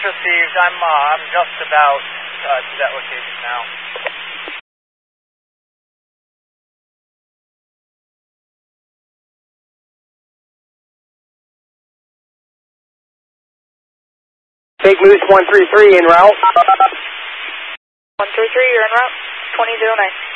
received. I'm just about to that location now. Take Moose 133 en route. 133, you're en route. 2009.